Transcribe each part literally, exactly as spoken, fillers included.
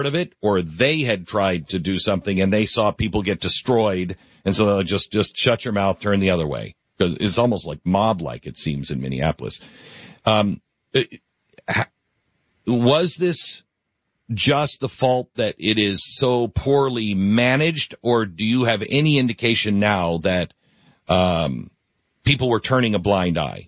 of it, or they had tried to do something and they saw people get destroyed, and so they'll just, just shut your mouth, turn the other way. Because it's almost like mob-like, it seems, in Minneapolis. Um, it, was this just the fault that it is so poorly managed, or do you have any indication now that um, people were turning a blind eye?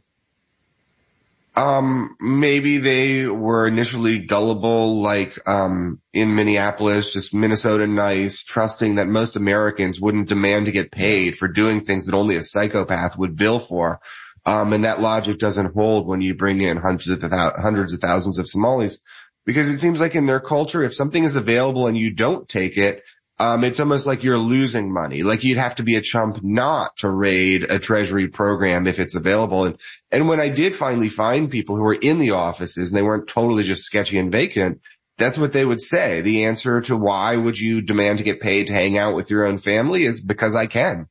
Um, maybe they were initially gullible, like, um, in Minneapolis, just Minnesota nice, trusting that most Americans wouldn't demand to get paid for doing things that only a psychopath would bill for. Um, and that logic doesn't hold when you bring in hundreds of, th- hundreds of thousands of Somalis, because it seems like in their culture, if something is available and you don't take it, Um, it's almost like you're losing money. Like you'd have to be a chump not to raid a treasury program if it's available. And, and when I did finally find people who were in the offices and they weren't totally just sketchy and vacant, that's what they would say. The answer to why would you demand to get paid to hang out with your own family is because I can.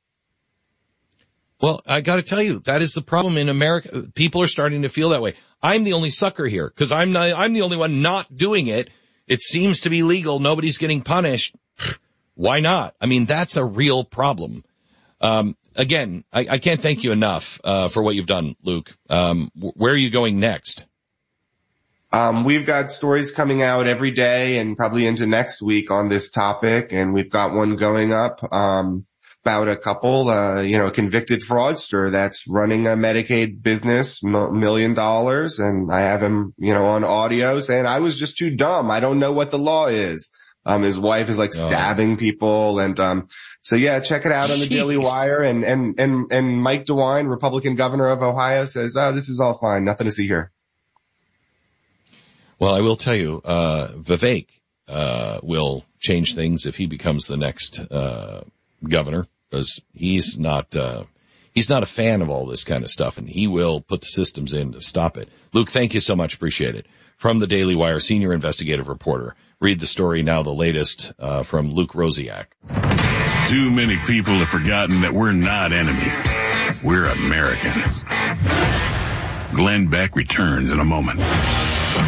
Well, I got to tell you, that is the problem in America. People are starting to feel that way. I'm the only sucker here because I'm not, I'm the only one not doing it. It seems to be legal. Nobody's getting punished. Why not? I mean, that's a real problem. Um, again, I, I can't thank you enough, uh, for what you've done, Luke. Um, where are you going next? Um, we've got stories coming out every day and probably into next week on this topic. And we've got one going up, um, about a couple, uh, you know, a convicted fraudster that's running a Medicaid business, m- million dollars. And I have him, you know, on audio saying I was just too dumb. I don't know what the law is. Um, his wife is like stabbing oh. people. And, um, so yeah, check it out on the Jeez. Daily Wire. And, and, and, and Mike DeWine, Republican governor of Ohio, says, oh, this is all fine. Nothing to see here. Well, I will tell you, uh, Vivek, uh, will change things if he becomes the next, uh, governor, because he's not, uh, he's not a fan of all this kind of stuff, and he will put the systems in to stop it. Luke, thank you so much. Appreciate it. From the Daily Wire, senior investigative reporter. Read the story now, the latest, uh, from Luke Rosiak. Too many people have forgotten that we're not enemies. We're Americans. Glenn Beck returns in a moment.